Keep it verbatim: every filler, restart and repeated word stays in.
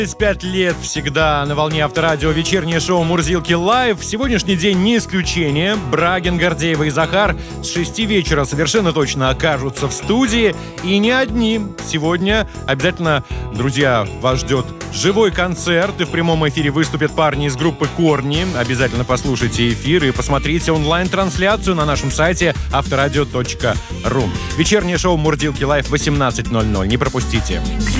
пять лет всегда на волне Авторадио вечернее шоу «Мурзилки Лайв». Сегодняшний день не исключение. Брагин, Гордеева и Захар с шести вечера совершенно точно окажутся в студии. И не одни. Сегодня обязательно, друзья, вас ждет живой концерт. И в прямом эфире выступят парни из группы «Корни». Обязательно послушайте эфир и посмотрите онлайн-трансляцию на нашем сайте авторадио точка ру. Вечернее шоу «Мурзилки Лайв» восемнадцать ноль ноль. Не пропустите.